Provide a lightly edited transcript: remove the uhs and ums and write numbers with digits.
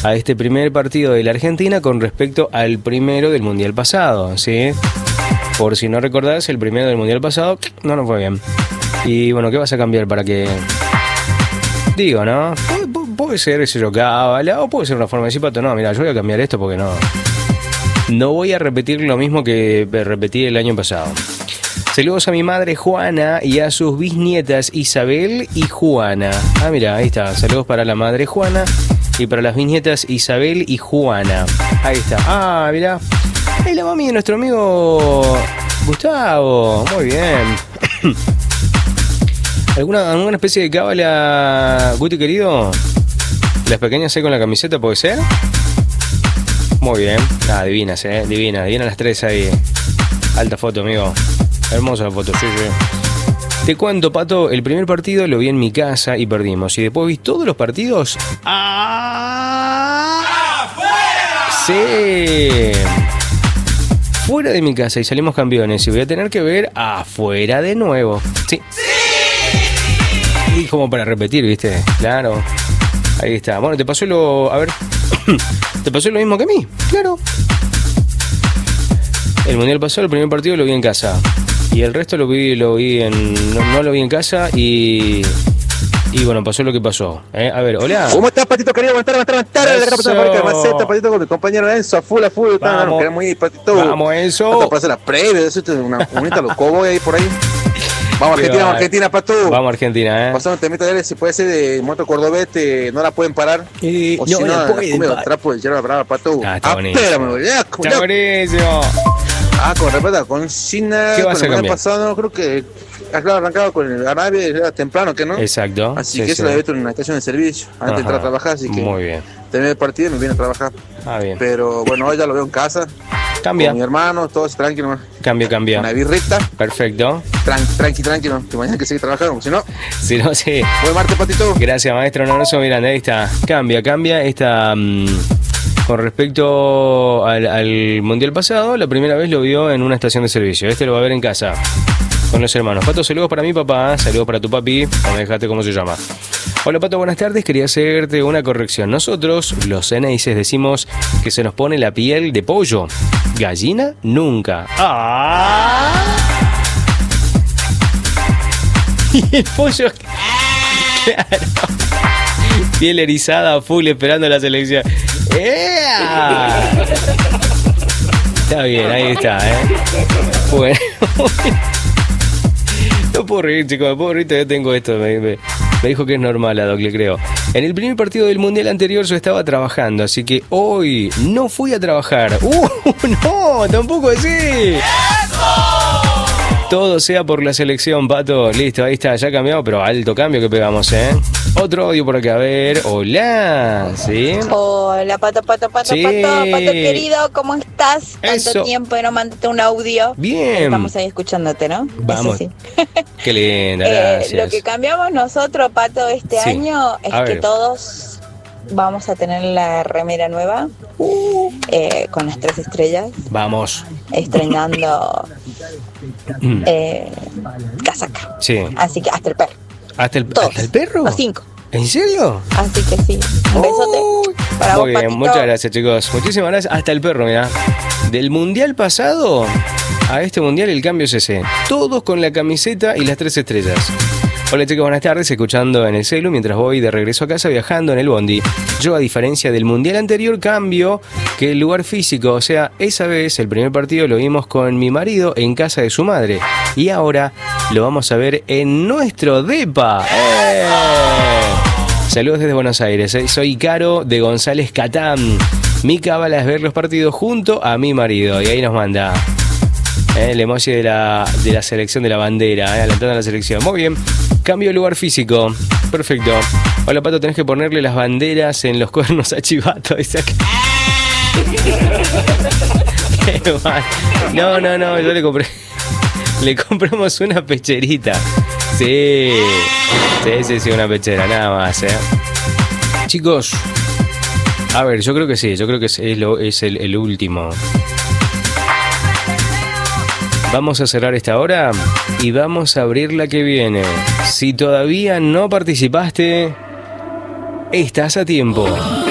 a este primer partido de la Argentina con respecto al primero del Mundial pasado, ¿sí? Por si no recordás, el primero del Mundial pasado no fue bien. Y bueno, ¿qué vas a cambiar para que...? Digo, ¿no? Puede ser ese yo cábala, o puede ser una forma de decir, Pato, no, mira, yo voy a cambiar esto porque no voy a repetir lo mismo que repetí el año pasado. Saludos a mi madre Juana y a sus bisnietas Isabel y Juana. Ah, mira, ahí está. Saludos para la madre Juana y para las bisnietas Isabel y Juana. Ahí está. Ah, mira. Es la mami de nuestro amigo Gustavo. Muy bien. ¿Alguna especie de cábala, Guti querido? ¿Las pequeñas ahí con la camiseta puede ser? Muy bien. Ah, divinas, divinas las tres ahí. Alta foto, amigo. Hermosa la foto, sí. Te cuento, Pato, el primer partido lo vi en mi casa y perdimos. Y después vi todos los partidos. ¡Afuera! Sí. Fuera de mi casa y salimos campeones. Y voy a tener que ver afuera de nuevo. Sí. Y como para repetir, ¿viste? Claro. Ahí está. Bueno, te pasó ¿te pasó lo mismo que a mí? Claro. El Mundial pasado, el primer partido lo vi en casa. Y el resto lo vi no lo vi en casa y bueno, pasó lo que pasó. A ver, hola. ¿Cómo estás, Patito querido? Buenas tardes. Patito, con mi compañero Enzo, a full. Vamos. Queremos ir, Patito. Vamos, Enzo. Hasta para hacer las previas, una bonita locoboy ahí por ahí. Vamos Argentina, Pato. Vamos Argentina, Pasando un temita de él, si puede ser de Moto Cordobete, no la pueden parar. O si no, la cumbia del trapo del Yerba Brava, Pato. Está bonito. Espérame, está buenísimo. Con respecto a Concina, ¿qué vas a cambiar? El año pasado, creo que arrancaba con el Arabia, era temprano, ¿que no? Exacto. Así que eso lo he visto en una estación de servicio, antes de entrar a trabajar, así que... Muy bien. Terminé el partido y me vine a trabajar. Bien. Pero bueno, hoy ya lo veo en casa. Cambia. Con mi hermano, todo tranquilo. Cambia. Una birrita. Perfecto. Tranquilo. Que mañana hay que seguir trabajando, si no... Si no, sí. Buen martes, Patito. Gracias, maestro. Un abrazo grande. Ahí está. Cambia. Esta... Con respecto al Mundial pasado, la primera vez lo vio en una estación de servicio. Este lo va a ver en casa, con los hermanos. Pato, saludos para mi papá, saludos para tu papi. No me dejaste cómo se llama. Hola, Pato, buenas tardes. Quería hacerte una corrección. Nosotros, los ceneices, decimos que se nos pone la piel de pollo. Gallina, nunca. Y el pollo... Claro. Piel erizada, full, esperando la selección. Está bien, ahí está, Bueno. No puedo reír, chicos, todavía tengo esto. Me dijo que es normal, a Doc, le creo. En el primer partido del Mundial anterior yo estaba trabajando, así que hoy no fui a trabajar. No, tampoco así. Todo sea por la selección, Pato. Listo, ahí está, ya cambiado, pero alto cambio que pegamos, Otro audio por acá, a ver. Hola, ¿sí? Hola, Pato, Sí. Pato querido, ¿cómo estás? Eso. Tanto tiempo y no mandaste un audio. Bien. Estamos ahí escuchándote, ¿no? Vamos. Eso sí. Qué linda, gracias. Lo que cambiamos nosotros, Pato, este Sí. año es A que ver. todos vamos a tener la remera nueva con las 3 estrellas, Vamos. estrenando casaca. Sí. Así que hasta el perro. ¿Hasta el perro? Los 5. ¿En serio? Así que sí. Un besote para Muy vos, bien, Patito. muchas gracias, chicos. Muchísimas gracias. Hasta el perro, mira. Del mundial pasado a este mundial el cambio es ese. Todos con la camiseta y las 3 estrellas. Hola, chicos, buenas tardes. Escuchando en el celu mientras voy de regreso a casa viajando en el bondi. Yo, a diferencia del mundial anterior, cambio que el lugar físico. O sea, esa vez el primer partido lo vimos con mi marido en casa de su madre. Y ahora lo vamos a ver en nuestro depa. Saludos desde Buenos Aires. Soy Caro de González Catán. Mi cábala es ver los partidos junto a mi marido. Y ahí nos manda el emoji de la selección, de la bandera, alentando a la selección. Muy bien. Cambio de lugar físico. Perfecto. Hola, Pato, tenés que ponerle las banderas en los cuernos a Chivato. Dice acá. Qué mal. No, yo le compramos una pecherita. Sí, una pechera, nada más, Chicos, a ver, yo creo que sí, es el último. Vamos a cerrar esta hora y vamos a abrir la que viene. Si todavía no participaste, estás a tiempo.